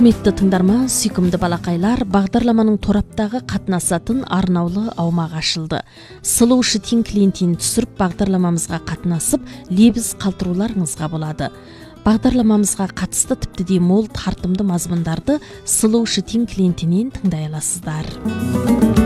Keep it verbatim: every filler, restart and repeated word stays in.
Құрметті тыңдарман, сүйкімді балақайлар, бағдарламаның тораптағы қатынасатын арнаулы аумақ ашылды. Сұлу Шытин клиентін түсіріп, бағдарламамызға қатынасып, лебіз қалтыруларыңызға болады. Бағдарламамызға қатысты тіпті де мол тартымды мазмұндарды Сұлу Шытин клиентінен тыңдай аласыздар.